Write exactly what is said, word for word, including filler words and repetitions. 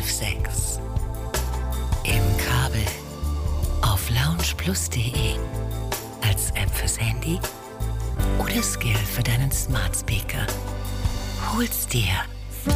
fünf sechs. Im Kabel auf loungeplus punkt de. Als App fürs Handy oder Skill für deinen Smart Speaker. Hol's dir.